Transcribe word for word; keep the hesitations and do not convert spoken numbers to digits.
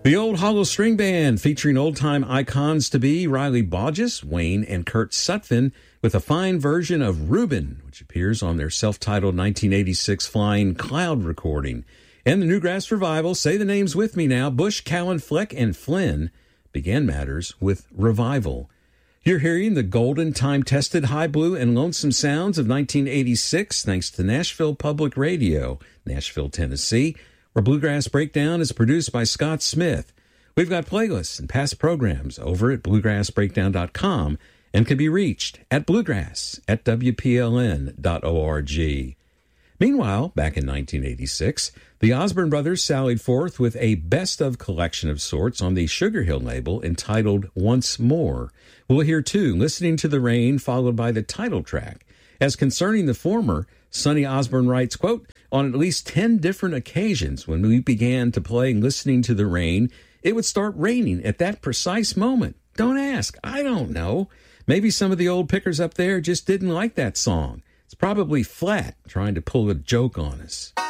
The Old Hollow String Band, featuring old-time icons to be Riley Bodges, Wayne, and Kurt Sutphin, with a fine version of Reuben, which appears on their self-titled nineteen eighty-six Flying Cloud recording. And the Newgrass Revival, say the names with me now, Bush, Cowan, Fleck, and Flynn, began matters with Revival. You're hearing the golden, time-tested, high blue, and lonesome sounds of nineteen eighty-six, thanks to Nashville Public Radio, Nashville, Tennessee, where Bluegrass Breakdown is produced by Scott Smith. We've got playlists and past programs over at bluegrass breakdown dot com and can be reached at bluegrass at w p l n dot org. Meanwhile, back in nineteen eighty-six, the Osborne Brothers sallied forth with a best-of collection of sorts on the Sugar Hill label entitled Once More. We'll hear, too, Listening to the Rain, followed by the title track. As concerning the former, Sonny Osborne writes, quote, on at least ten different occasions when we began to play Listening to the Rain, it would start raining at that precise moment. Don't ask. I don't know. Maybe some of the old pickers up there just didn't like that song. It's probably Flat trying to pull a joke on us.